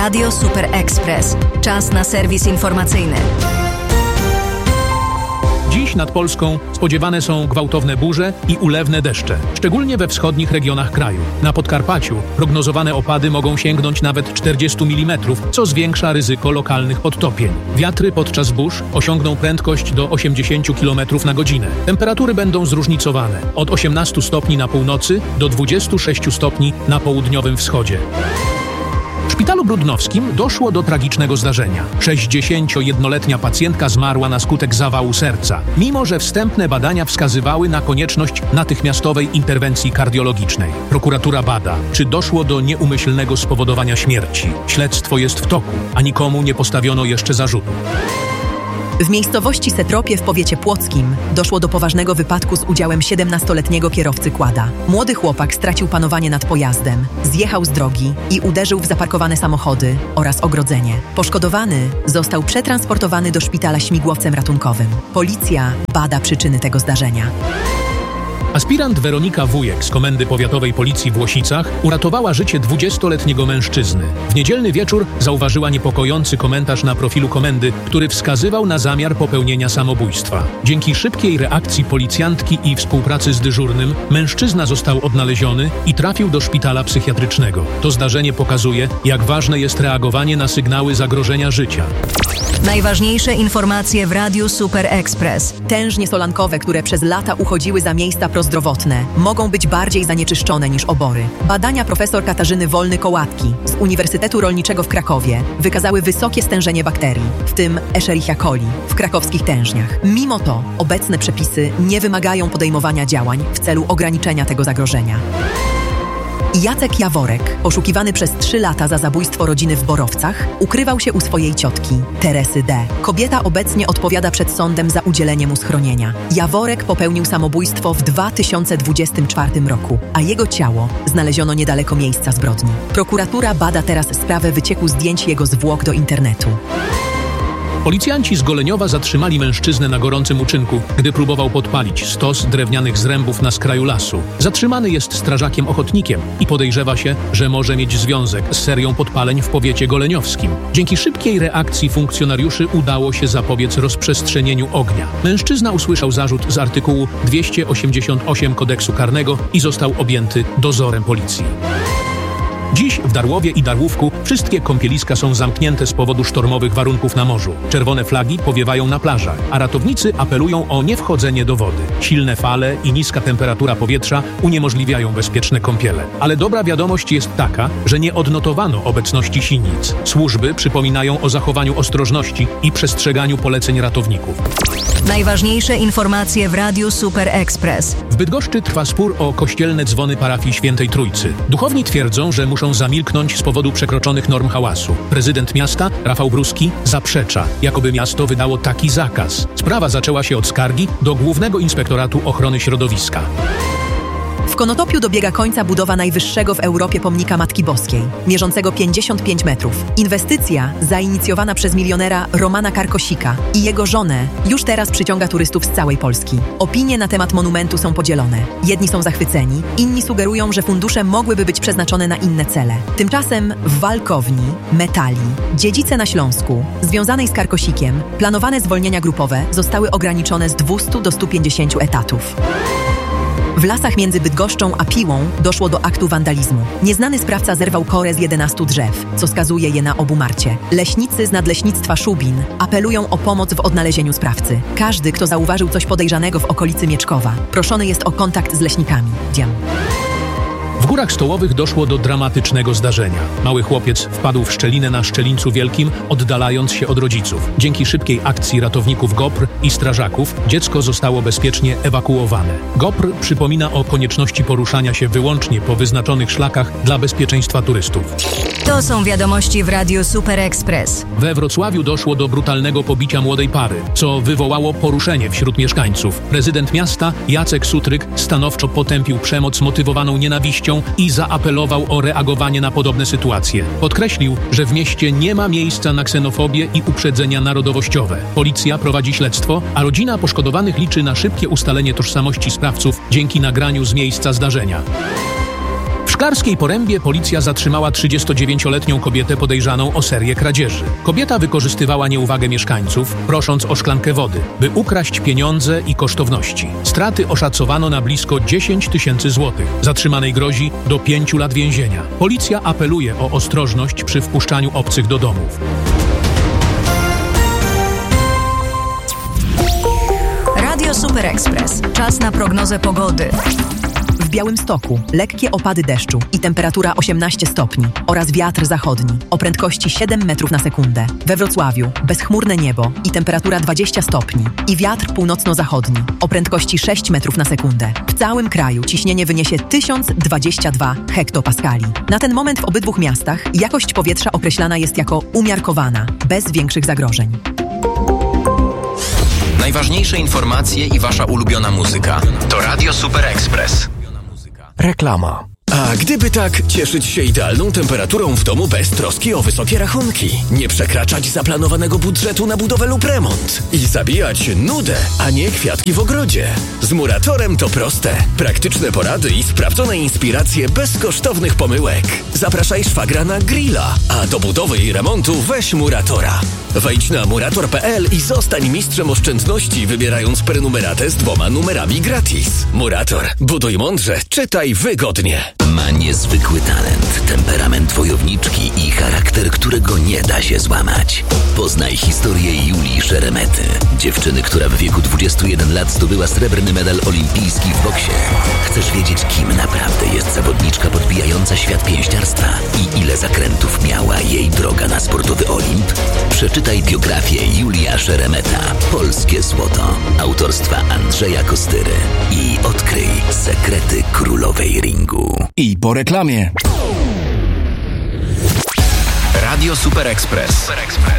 Radio Super Express. Czas na serwis informacyjny. Dziś nad Polską spodziewane są gwałtowne burze i ulewne deszcze, szczególnie we wschodnich regionach kraju. Na Podkarpaciu prognozowane opady mogą sięgnąć nawet 40 mm, co zwiększa ryzyko lokalnych podtopień. Wiatry podczas burz osiągną prędkość do 80 km na godzinę. Temperatury będą zróżnicowane od 18 stopni na północy do 26 stopni na południowym wschodzie. W szpitalu brudnowskim doszło do tragicznego zdarzenia. 61-letnia pacjentka zmarła na skutek zawału serca, mimo że wstępne badania wskazywały na konieczność natychmiastowej interwencji kardiologicznej. Prokuratura bada, czy doszło do nieumyślnego spowodowania śmierci. Śledztwo jest w toku, a nikomu nie postawiono jeszcze zarzutu. W miejscowości Setropie w powiecie płockim doszło do poważnego wypadku z udziałem 17-letniego kierowcy quada. Młody chłopak stracił panowanie nad pojazdem, zjechał z drogi i uderzył w zaparkowane samochody oraz ogrodzenie. Poszkodowany został przetransportowany do szpitala śmigłowcem ratunkowym. Policja bada przyczyny tego zdarzenia. Aspirant Weronika Wujek z Komendy Powiatowej Policji w Łosicach uratowała życie 20-letniego mężczyzny. W niedzielny wieczór zauważyła niepokojący komentarz na profilu komendy, który wskazywał na zamiar popełnienia samobójstwa. Dzięki szybkiej reakcji policjantki i współpracy z dyżurnym, mężczyzna został odnaleziony i trafił do szpitala psychiatrycznego. To zdarzenie pokazuje, jak ważne jest reagowanie na sygnały zagrożenia życia. Najważniejsze informacje w Radiu Super Express. Tężnie solankowe, które przez lata uchodziły za miejsca prozdrowotne, mogą być bardziej zanieczyszczone niż obory. Badania profesor Katarzyny Wolny-Kołatki z Uniwersytetu Rolniczego w Krakowie wykazały wysokie stężenie bakterii, w tym Escherichia coli, w krakowskich tężniach. Mimo to obecne przepisy nie wymagają podejmowania działań w celu ograniczenia tego zagrożenia. Jacek Jaworek, poszukiwany przez 3 lata za zabójstwo rodziny w Borowcach, ukrywał się u swojej ciotki, Teresy D. Kobieta obecnie odpowiada przed sądem za udzielenie mu schronienia. Jaworek popełnił samobójstwo w 2024 roku, a jego ciało znaleziono niedaleko miejsca zbrodni. Prokuratura bada teraz sprawę wycieku zdjęć jego zwłok do internetu. Policjanci z Goleniowa zatrzymali mężczyznę na gorącym uczynku, gdy próbował podpalić stos drewnianych zrębów na skraju lasu. Zatrzymany jest strażakiem ochotnikiem i podejrzewa się, że może mieć związek z serią podpaleń w powiecie goleniowskim. Dzięki szybkiej reakcji funkcjonariuszy udało się zapobiec rozprzestrzenieniu ognia. Mężczyzna usłyszał zarzut z artykułu 288 kodeksu karnego i został objęty dozorem policji. Dziś w Darłowie i Darłówku wszystkie kąpieliska są zamknięte z powodu sztormowych warunków na morzu. Czerwone flagi powiewają na plażach, a ratownicy apelują o niewchodzenie do wody. Silne fale i niska temperatura powietrza uniemożliwiają bezpieczne kąpiele. Ale dobra wiadomość jest taka, że nie odnotowano obecności sinic. Służby przypominają o zachowaniu ostrożności i przestrzeganiu poleceń ratowników. Najważniejsze informacje w Radiu Super Express. W Bydgoszczy trwa spór o kościelne dzwony parafii Świętej Trójcy. Duchowni twierdzą, że muszą zamilknąć z powodu przekroczonych norm hałasu. Prezydent miasta, Rafał Bruski, zaprzecza, jakoby miasto wydało taki zakaz. Sprawa zaczęła się od skargi do Głównego Inspektoratu Ochrony Środowiska. W Konotopiu dobiega końca budowa najwyższego w Europie pomnika Matki Boskiej, mierzącego 55 metrów. Inwestycja, zainicjowana przez milionera Romana Karkosika i jego żonę, już teraz przyciąga turystów z całej Polski. Opinie na temat monumentu są podzielone. Jedni są zachwyceni, inni sugerują, że fundusze mogłyby być przeznaczone na inne cele. Tymczasem w Walkowni, Metali, dziedzice na Śląsku, związanej z Karkosikiem, planowane zwolnienia grupowe zostały ograniczone z 200 do 150 etatów. W lasach między Bydgoszczą a Piłą doszło do aktu wandalizmu. Nieznany sprawca zerwał korę z 11 drzew, co skazuje je na obumarcie. Leśnicy z Nadleśnictwa Szubin apelują o pomoc w odnalezieniu sprawcy. Każdy, kto zauważył coś podejrzanego w okolicy Mieczkowa, proszony jest o kontakt z leśnikami. W Górach Stołowych doszło do dramatycznego zdarzenia. Mały chłopiec wpadł w szczelinę na Szczelińcu Wielkim, oddalając się od rodziców. Dzięki szybkiej akcji ratowników GOPR i strażaków dziecko zostało bezpiecznie ewakuowane. GOPR przypomina o konieczności poruszania się wyłącznie po wyznaczonych szlakach dla bezpieczeństwa turystów. To są wiadomości w Radiu Super Express. We Wrocławiu doszło do brutalnego pobicia młodej pary, co wywołało poruszenie wśród mieszkańców. Prezydent miasta Jacek Sutryk stanowczo potępił przemoc motywowaną nienawiścią i zaapelował o reagowanie na podobne sytuacje. Podkreślił, że w mieście nie ma miejsca na ksenofobię i uprzedzenia narodowościowe. Policja prowadzi śledztwo, a rodzina poszkodowanych liczy na szybkie ustalenie tożsamości sprawców dzięki nagraniu z miejsca zdarzenia. W Szklarskiej Porębie policja zatrzymała 39-letnią kobietę podejrzaną o serię kradzieży. Kobieta wykorzystywała nieuwagę mieszkańców, prosząc o szklankę wody, by ukraść pieniądze i kosztowności. Straty oszacowano na blisko 10 000 złotych. Zatrzymanej grozi do 5 lat więzienia. Policja apeluje o ostrożność przy wpuszczaniu obcych do domów. Radio Super Express. Czas na prognozę pogody. W Białymstoku lekkie opady deszczu i temperatura 18 stopni oraz wiatr zachodni o prędkości 7 metrów na sekundę. We Wrocławiu bezchmurne niebo i temperatura 20 stopni i wiatr północno-zachodni o prędkości 6 metrów na sekundę. W całym kraju ciśnienie wyniesie 1022 hektopaskali. Na ten moment w obydwu miastach jakość powietrza określana jest jako umiarkowana, bez większych zagrożeń. Najważniejsze informacje i wasza ulubiona muzyka to Radio Super Express. Reklama. A gdyby tak cieszyć się idealną temperaturą w domu bez troski o wysokie rachunki, nie przekraczać zaplanowanego budżetu na budowę lub remont i zabijać nudę, a nie kwiatki w ogrodzie. Z Muratorem to proste. Praktyczne porady i sprawdzone inspiracje bez kosztownych pomyłek. Zapraszaj szwagra na grilla, a do budowy i remontu weź Muratora. Wejdź na murator.pl i zostań mistrzem oszczędności, wybierając prenumeratę z 2 numerami gratis. Murator. Buduj mądrze, czytaj wygodnie. Ma niezwykły talent, temperament wojowniczki i charakter, którego nie da się złamać. Poznaj historię Julii Szeremety, dziewczyny, która w wieku 21 lat zdobyła srebrny medal olimpijski w boksie. Chcesz wiedzieć, kim naprawdę jest zawodniczka podbijająca świat pięściarstwa i ile zakrętów miała jej droga na sportowy Olimp? Przeczytaj biografię Julia Szeremeta, Polskie Złoto, autorstwa Andrzeja Kostyry i odkryj sekrety królowej ringu. I po reklamie. Radio Super Express.